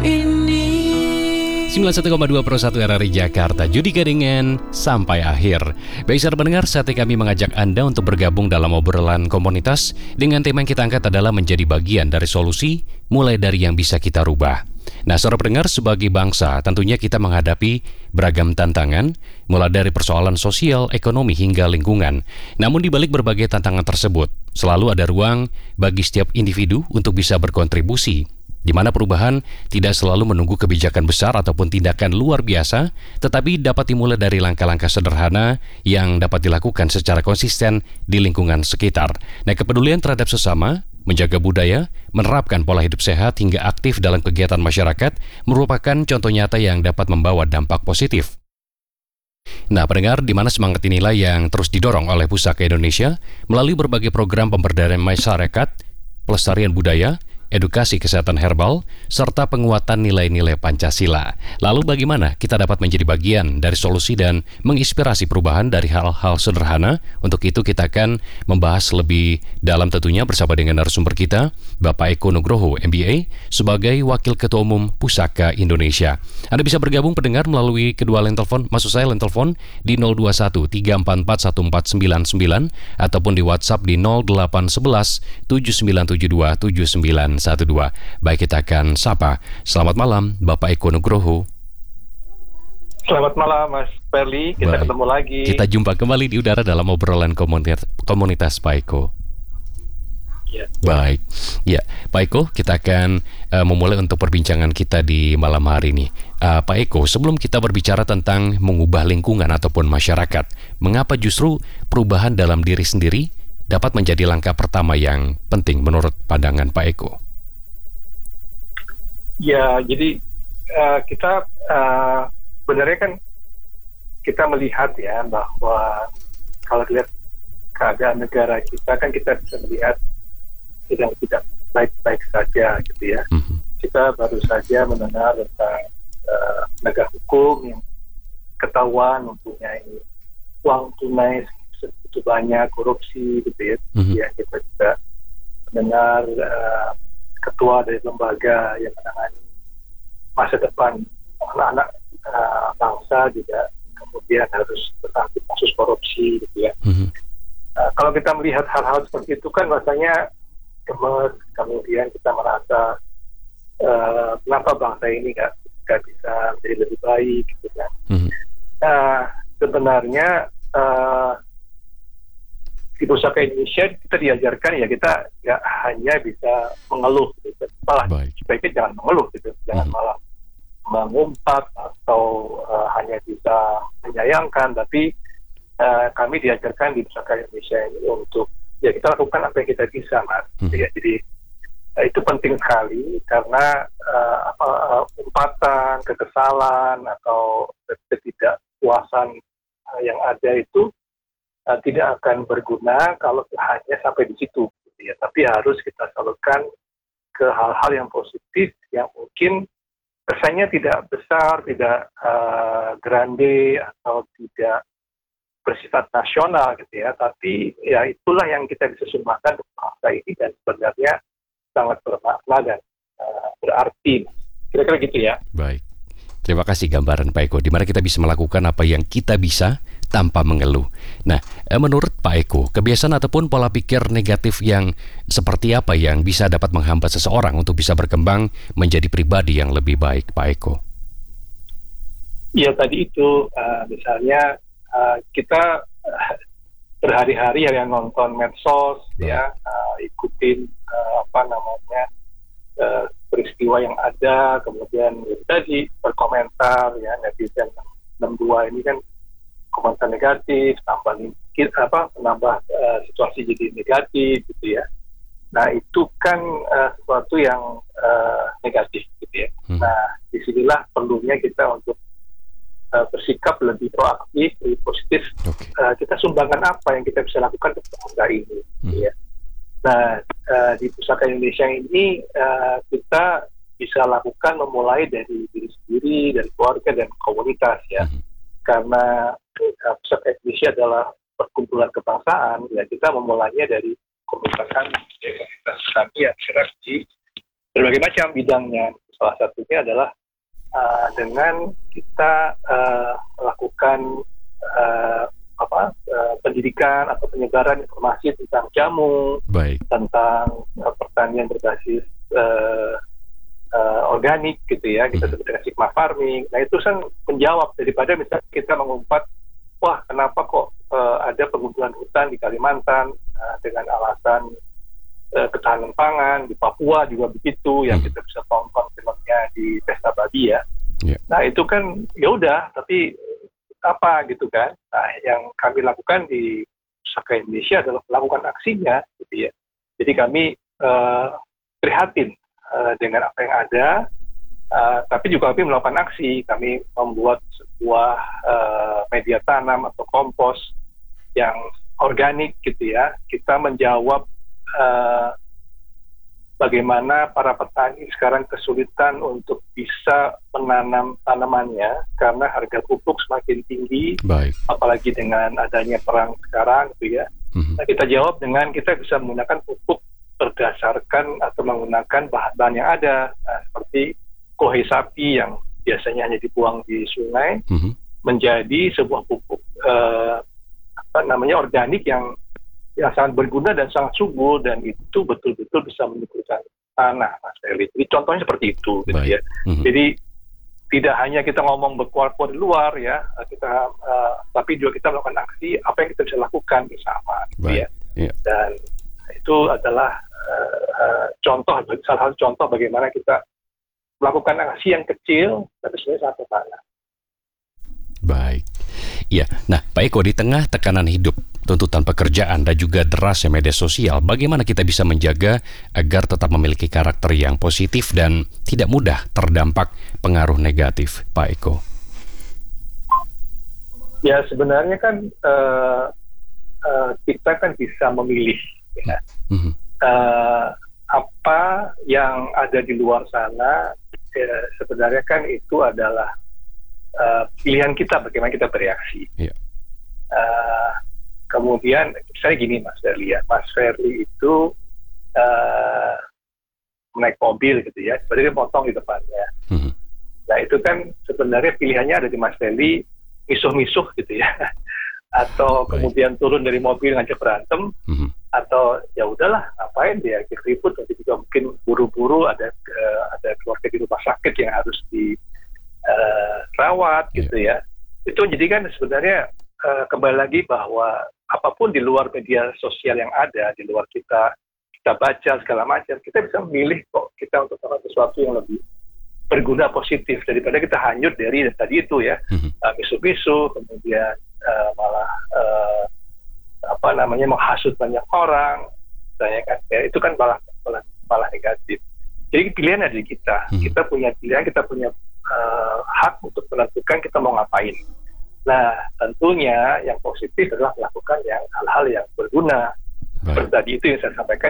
ini. 91,2 Pro 1 RRI Jakarta, Judika dengan Sampai Akhir. Baik saudara pendengar, saatnya kami mengajak Anda untuk bergabung dalam obrolan komunitas dengan tema yang kita angkat adalah menjadi bagian dari solusi, mulai dari yang bisa kita rubah. Nah saudara pendengar, sebagai bangsa tentunya kita menghadapi beragam tantangan, mulai dari persoalan sosial, ekonomi hingga lingkungan. Namun di balik berbagai tantangan tersebut, selalu ada ruang bagi setiap individu untuk bisa berkontribusi, di mana perubahan tidak selalu menunggu kebijakan besar ataupun tindakan luar biasa, tetapi dapat dimulai dari langkah-langkah sederhana yang dapat dilakukan secara konsisten di lingkungan sekitar. Nah, kepedulian terhadap sesama, menjaga budaya, menerapkan pola hidup sehat hingga aktif dalam kegiatan masyarakat merupakan contoh nyata yang dapat membawa dampak positif. Nah, pendengar, di mana semangat inilah yang terus didorong oleh Pusaka Indonesia melalui berbagai program pemberdayaan masyarakat, pelestarian budaya, edukasi kesehatan herbal, serta penguatan nilai-nilai Pancasila. Lalu bagaimana kita dapat menjadi bagian dari solusi dan menginspirasi perubahan dari hal-hal sederhana? Untuk itu kita akan membahas lebih dalam tentunya bersama dengan narasumber kita, Bapak Eko Nugroho, MBA, sebagai Wakil Ketua Umum Pusaka Indonesia. Anda bisa bergabung pendengar melalui kedua line telepon, maksud saya line telepon di 021 344 1499 ataupun di WhatsApp di 0811 7972 7912. Baik, kita akan sapa. Selamat malam, Bapak Eko Nugroho. Selamat malam, Mas Perli. Kita ketemu lagi. Kita jumpa kembali di udara dalam obrolan komunitas Pak Eko. Ya. Baik, ya Pak Eko, kita akan memulai untuk perbincangan kita di malam hari ini. Pak Eko, sebelum kita berbicara tentang mengubah lingkungan ataupun masyarakat, mengapa justru perubahan dalam diri sendiri dapat menjadi langkah pertama yang penting menurut pandangan Pak Eko? Ya, jadi kita sebenarnya kan kita melihat ya bahwa kalau lihat keadaan negara kita kan kita bisa melihat sedang tidak baik-baik saja gitu ya. Kita baru saja mendengar tentang penegak hukum yang ketahuan mempunyai uang tunai segitu banyak, korupsi gitu ya. Ya, kita juga mendengar ketua dari lembaga yang menangani masa depan anak-anak bangsa juga kemudian harus tertangkap kasus korupsi gitu ya. Kalau kita melihat hal-hal seperti itu kan rasanya gemes, kemudian kita merasa kenapa bangsa ini nggak bisa menjadi lebih baik gitu kan. Sebenarnya di Pusaka Indonesia kita diajarkan ya kita nggak hanya bisa mengeluh gitu. Malah sebaiknya jangan mengeluh gitu, jangan malah mengumpat atau hanya bisa menyayangkan, tapi kami diajarkan di Pusaka Indonesia ini untuk ya kita lakukan apa yang kita bisa, Mas. Ya, jadi itu penting sekali karena umpatan, kekesalan atau ketidakpuasan yang ada itu tidak akan berguna kalau hanya sampai di situ, gitu ya. Tapi harus kita salurkan ke hal-hal yang positif yang mungkin kesannya tidak besar, tidak grande atau tidak bersifat nasional gitu ya. Tapi ya itulah yang kita bisa sumbangkan untuk bangsa ini dan sebenarnya sangat bermakna dan berarti. Kira-kira gitu ya. Baik. Terima kasih gambaran Pak Eko, di mana kita bisa melakukan apa yang kita bisa tanpa mengeluh. Nah, menurut Pak Eko, kebiasaan ataupun pola pikir negatif yang seperti apa yang bisa dapat menghambat seseorang untuk bisa berkembang menjadi pribadi yang lebih baik, Pak Eko? Ya, tadi itu misalnya kita berhari-hari yang nonton medsos, ya, ikutin peristiwa yang ada, kemudian tadi berkomentar ya, netizen 62 ini kan komentar negatif, menambah situasi jadi negatif gitu ya. Nah itu kan sesuatu yang negatif gitu ya. Nah disinilah perlunya kita untuk bersikap lebih proaktif, lebih positif. Kita sumbangkan apa yang kita bisa lakukan untuk bangsa ini gitu ya. Nah, di Pusaka Indonesia ini kita bisa lakukan memulai dari diri sendiri, dari keluarga dan komunitas ya. Karena Pusaka Indonesia adalah perkumpulan kebangsaan, ya kita memulainya dari komunitas kami ya berbagai macam bidangnya, Salah satunya adalah dengan kita melakukan pendidikan atau penyebaran informasi tentang jamu, Baik. tentang pertanian berbasis organik gitu ya, kita sebut dengan Sigma Farming. Nah itu kan menjawab daripada misalnya kita mengumpat, wah kenapa kok ada penggundulan hutan di Kalimantan dengan alasan ketahanan pangan, di Papua juga begitu, yang kita bisa tonton filmnya di Pesta Babi ya. Yeah. Nah itu kan ya udah, tapi apa gitu kan. Nah yang kami lakukan di Pusaka Indonesia adalah melakukan aksinya gitu ya. Jadi kami prihatin dengan apa yang ada, tapi juga kami melakukan aksi. Kami membuat sebuah media tanam atau kompos yang organik gitu ya. Kita menjawab bagaimana para petani sekarang kesulitan untuk bisa menanam tanamannya karena harga pupuk semakin tinggi. Baik. Apalagi dengan adanya perang sekarang gitu ya. Nah, kita jawab dengan kita bisa menggunakan pupuk berdasarkan atau menggunakan bahan-bahan yang ada, seperti kohe sapi yang biasanya hanya dibuang di sungai, menjadi sebuah pupuk organik yang sangat berguna dan sangat subur, dan itu betul-betul bisa menyuburkan tanah, Mas Eli. Jadi contohnya seperti itu, gitu ya. Jadi tidak hanya kita ngomong berkuar-kuar di luar ya, tapi juga kita melakukan aksi apa yang kita bisa lakukan bersama, gitu ya. Dan itu adalah salah satu contoh bagaimana kita melakukan aksi yang kecil tapi sebenarnya sangat bermakna. Baik. Iya. Nah, Pak Eko, di tengah tekanan hidup, tuntutan pekerjaan, dan juga derasnya media sosial, bagaimana kita bisa menjaga agar tetap memiliki karakter yang positif dan tidak mudah terdampak pengaruh negatif, Pak Eko? Ya, sebenarnya kan kita kan bisa memilih ya. Apa yang ada di luar sana, sebenarnya kan itu adalah pilihan kita bagaimana kita bereaksi. Kemudian misalnya gini Mas Ferli ya, Mas Ferli itu naik mobil gitu ya, sebenarnya dia potong di depannya. Nah itu kan sebenarnya pilihannya ada di Mas Ferli, misuh-misuh gitu ya, atau kemudian turun dari mobil ngajak berantem, atau ya udahlah ngapain dia ribut, nanti juga mungkin buru-buru ada keluarga di rumah sakit yang harus dirawat gitu ya. Itu jadi kan sebenarnya kembali lagi bahwa apapun di luar media sosial yang ada, di luar kita baca segala macam, kita bisa memilih kok kita untuk melakukan sesuatu yang lebih berguna positif daripada kita hanyut dari tadi itu ya, misu-misu, kemudian malah menghasut banyak orang, kan ya, itu kan malah negatif. Jadi pilihan ada di kita. Kita punya pilihan, kita punya hak untuk menentukan kita mau ngapain. Nah, tentunya yang positif adalah melakukan hal-hal yang berguna. Seperti tadi itu yang saya sampaikan,